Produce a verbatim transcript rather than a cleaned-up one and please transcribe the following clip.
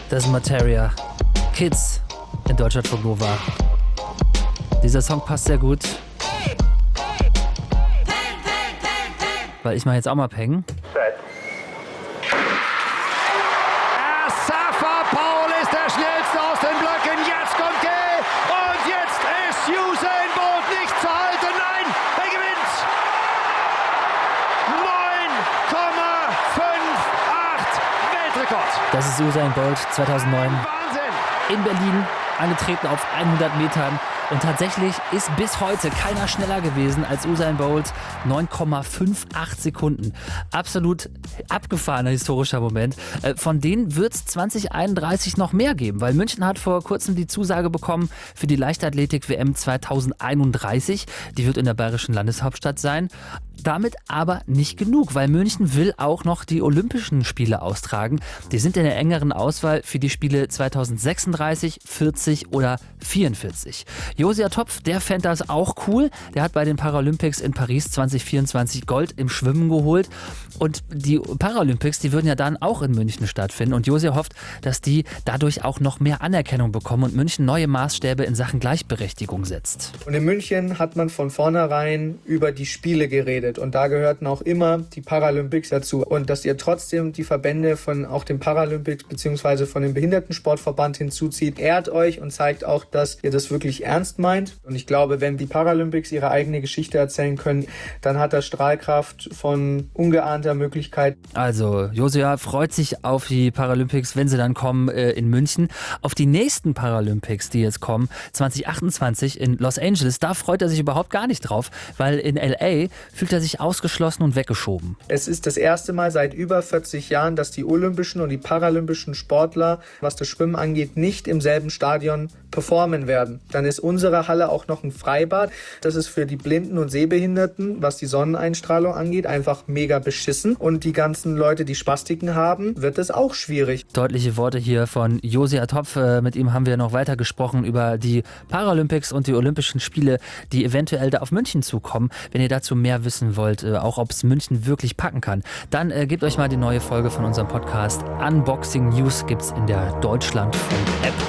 Das ist Materia. Kids in Deutschlandfunk Nova. Dieser Song passt sehr gut. Weil ich mache jetzt auch mal Peng. Asafa Paul ist der schnellste aus den Blöcken. Jetzt kommt er. Und jetzt ist Usain Bolt nicht zu halten. Nein, er gewinnt. neun Komma acht Weltrekord. Das ist Usain Bolt zweitausendneun Wahnsinn. in Berlin, angetreten auf hundert Metern. Und tatsächlich ist bis heute keiner schneller gewesen als Usain Bolt. neun Komma achtundfünfzig Sekunden. Absolut abgefahrener historischer Moment. Von denen wird es zwanzig einunddreißig noch mehr geben, weil München hat vor kurzem die Zusage bekommen für die Leichtathletik-W M zweitausendeinunddreißig. Die wird in der bayerischen Landeshauptstadt sein. Damit aber nicht genug, weil München will auch noch die Olympischen Spiele austragen. Die sind in der engeren Auswahl für die Spiele zweitausendsechsunddreißig, vierzig oder vierundvierzig. Josia Topf, der fand das auch cool. Der hat bei den Paralympics in Paris zwanzig vierundzwanzig Gold im Schwimmen geholt. Und die Paralympics, die würden ja dann auch in München stattfinden. Und Josia hofft, dass die dadurch auch noch mehr Anerkennung bekommen und München neue Maßstäbe in Sachen Gleichberechtigung setzt. Und in München hat man von vornherein über die Spiele geredet. Und da gehörten auch immer die Paralympics dazu. Und dass ihr trotzdem die Verbände von auch dem Paralympics bzw. von dem Behindertensportverband hinzuzieht, ehrt euch und zeigt auch, dass ihr das wirklich ernst meint. Und ich glaube, wenn die Paralympics ihre eigene Geschichte erzählen können, dann hat das Strahlkraft von ungeahnter Möglichkeit. Also, Josia freut sich auf die Paralympics, wenn sie dann kommen äh, in München. Auf die nächsten Paralympics, die jetzt kommen, zwanzig achtundzwanzig in Los Angeles, da freut er sich überhaupt gar nicht drauf, weil in L A fühlt er sich ausgeschlossen und weggeschoben. Es ist das erste Mal seit über vierzig Jahren, dass die olympischen und die paralympischen Sportler, was das Schwimmen angeht, nicht im selben Stadion performen werden. Dann ist unsere Halle auch noch ein Freibad. Das ist für die Blinden und Sehbehinderten, was die Sonneneinstrahlung angeht, einfach mega beschissen. Und die ganzen Leute, die Spastiken haben, wird es auch schwierig. Deutliche Worte hier von Josia Topf. Mit ihm haben wir noch weiter gesprochen über die Paralympics und die Olympischen Spiele, die eventuell da auf München zukommen. Wenn ihr dazu mehr wissen wollt, auch ob es München wirklich packen kann, dann äh, gebt euch mal die neue Folge von unserem Podcast Unboxing News, gibt's in der Deutschlandfunk-App.